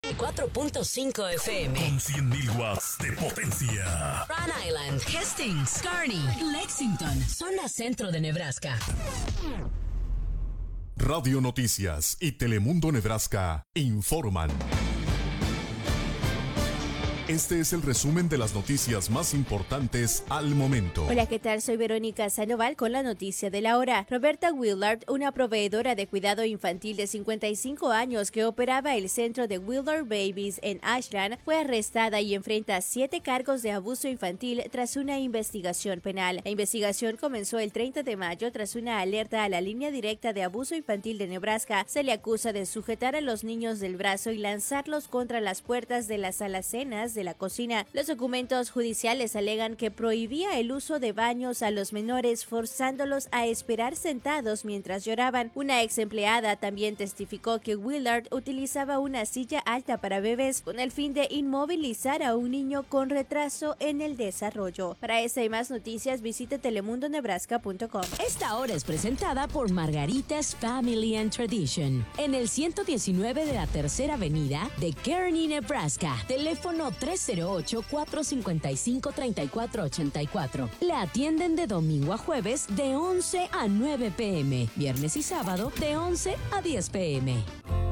4.5 FM. Con 100.000 watts de potencia. Rhode Island, Hastings, Kearney, Lexington, zona centro de Nebraska. Radio Noticias y Telemundo Nebraska informan. Este es el resumen de las noticias más importantes al momento. Hola, ¿qué tal? Soy Verónica Sandoval con la noticia de la hora. Roberta Willard, una proveedora de cuidado infantil de 55 años que operaba el centro de Willard Babies en Ashland, fue arrestada y enfrenta 7 cargos de abuso infantil tras una investigación penal. La investigación comenzó el 30 de mayo tras una alerta a la línea directa de abuso infantil de Nebraska. Se le acusa de sujetar a los niños del brazo y lanzarlos contra las puertas de las alacenas de la cocina. Los documentos judiciales alegan que prohibía el uso de baños a los menores, forzándolos a esperar sentados mientras lloraban. Una ex empleada también testificó que Willard utilizaba una silla alta para bebés con el fin de inmovilizar a un niño con retraso en el desarrollo. Para esta y más noticias, visite telemundonebraska.com. Esta hora es presentada por Margaritas Family and Tradition en el 119 de la Tercera Avenida de Kearney, Nebraska. Teléfono 308-455-3484. La atienden de domingo a jueves de 11 a 9 p.m. Viernes y sábado de 11 a 10 p.m.